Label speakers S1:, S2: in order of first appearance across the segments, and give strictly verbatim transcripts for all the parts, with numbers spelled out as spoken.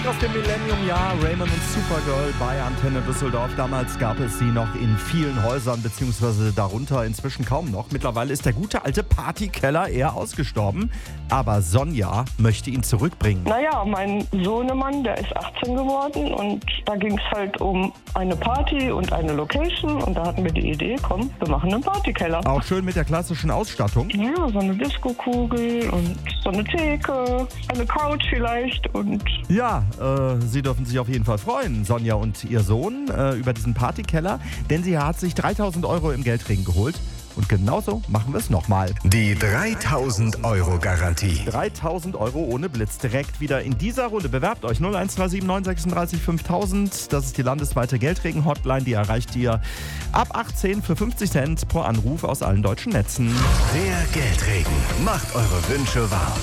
S1: Musik aus dem Millennium-Jahr, Raymond und Supergirl bei Antenne Düsseldorf. Damals gab es sie noch in vielen Häusern, beziehungsweise darunter inzwischen kaum noch. Mittlerweile ist der gute alte Partykeller eher ausgestorben. Aber Sonja möchte ihn zurückbringen.
S2: Naja, mein Sohnemann, der ist achtzehn geworden und da ging es halt um eine Party und eine Location. Und da hatten wir die Idee, komm, wir machen einen Partykeller.
S1: Auch schön mit der klassischen Ausstattung.
S2: Ja, so eine Disco-Kugel und so eine Theke, eine Couch vielleicht und...
S1: Ja, äh, Sie dürfen sich auf jeden Fall freuen, Sonja und Ihr Sohn, äh, über diesen Partykeller, denn sie hat sich dreitausend Euro im Geldregen geholt. Und genauso machen wir es nochmal.
S3: Die dreitausend Euro Garantie.
S1: dreitausend Euro ohne Blitz direkt wieder in dieser Runde. Bewerbt euch null eins drei sieben neun sechsunddreißig fünftausend. Das ist die landesweite Geldregen-Hotline. Die erreicht ihr ab achtzehn für fünfzig Cent pro Anruf aus allen deutschen Netzen.
S3: Der Geldregen macht eure Wünsche wahr.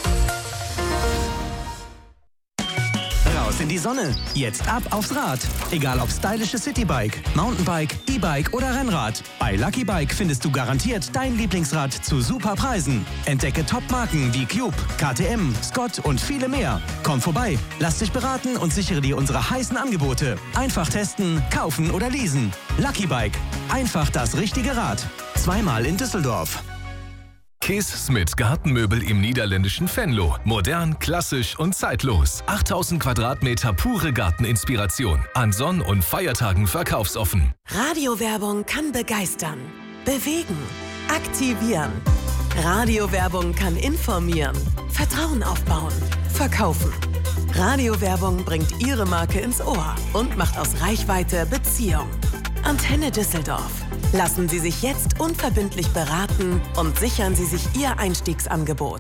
S4: Raus in die Sonne. Jetzt ab aufs Rad. Egal ob stylische Citybike, Mountainbike, E-Bike oder Rennrad. Bei Lucky Bike findest du garantiert dein Lieblingsrad zu super Preisen. Entdecke Top-Marken wie Cube, K T M, Scott und viele mehr. Komm vorbei, lass dich beraten und sichere dir unsere heißen Angebote. Einfach testen, kaufen oder leasen. Lucky Bike. Einfach das richtige Rad. Zweimal in Düsseldorf.
S5: Kees Smit Gartenmöbel im niederländischen Venlo. Modern, klassisch und zeitlos. achttausend Quadratmeter pure Garteninspiration. An Sonn- und Feiertagen verkaufsoffen.
S6: Radiowerbung kann begeistern, bewegen, aktivieren. Radiowerbung kann informieren, Vertrauen aufbauen, verkaufen. Radiowerbung bringt Ihre Marke ins Ohr und macht aus Reichweite Beziehung. Antenne Düsseldorf. Lassen Sie sich jetzt unverbindlich beraten und sichern Sie sich Ihr Einstiegsangebot.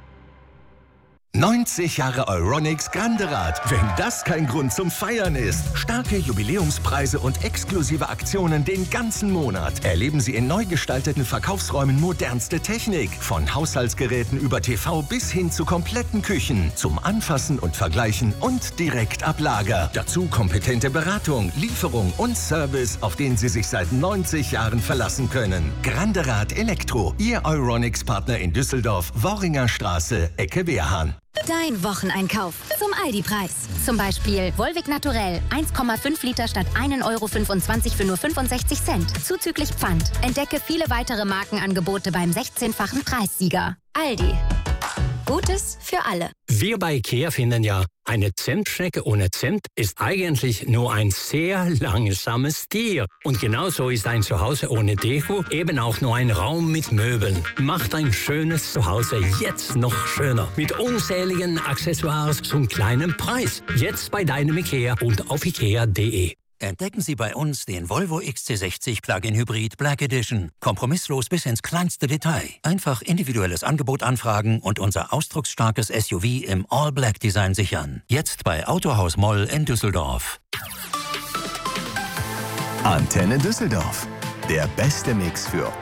S3: neunzig Jahre Euronics Grande Rad. Wenn das kein Grund zum Feiern ist. Starke Jubiläumspreise und exklusive Aktionen den ganzen Monat. Erleben Sie in neu gestalteten Verkaufsräumen modernste Technik. Von Haushaltsgeräten über T V bis hin zu kompletten Küchen. Zum Anfassen und Vergleichen und direkt ab Lager. Dazu kompetente Beratung, Lieferung und Service, auf den Sie sich seit neunzig Jahren verlassen können. Grande Rad Elektro. Ihr Euronics-Partner in Düsseldorf, Worringer Straße, Ecke Wehrhahn.
S7: Dein Wocheneinkauf zum Aldi-Preis. Zum Beispiel Volvic Naturell eins Komma fünf Liter statt ein Euro fünfundzwanzig für nur fünfundsechzig Cent. Zuzüglich Pfand. Entdecke viele weitere Markenangebote beim sechzehnfachen Preissieger. Aldi. Gutes für alle.
S8: Wir bei IKEA finden ja, eine Zentstrecke ohne Cent ist eigentlich nur ein sehr langsames Tier. Und genauso ist ein Zuhause ohne Deko eben auch nur ein Raum mit Möbeln. Macht ein schönes Zuhause jetzt noch schöner. Mit unzähligen Accessoires zum kleinen Preis. Jetzt bei deinem IKEA und auf ikea punkt de.
S9: Entdecken Sie bei uns den Volvo X C sechzig Plug-in Hybrid Black Edition. Kompromisslos bis ins kleinste Detail. Einfach individuelles Angebot anfragen und unser ausdrucksstarkes S U V im All-Black-Design sichern. Jetzt bei Autohaus Moll in Düsseldorf.
S3: Antenne Düsseldorf. Der beste Mix für